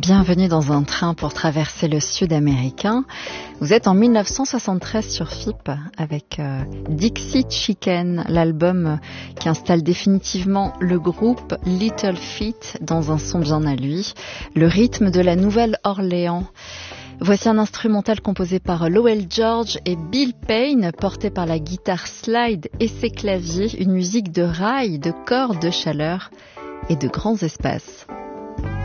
Bienvenue dans un train pour traverser le sud américain. Vous êtes en 1973 sur FIP avec Dixie Chicken, l'album qui installe définitivement le groupe Little Feat dans un son bien à lui, le rythme de la Nouvelle-Orléans. Voici un instrumental composé par Lowell George et Bill Payne, porté par la guitare slide et ses claviers, une musique de rail, de cordes, de chaleur et de grands espaces.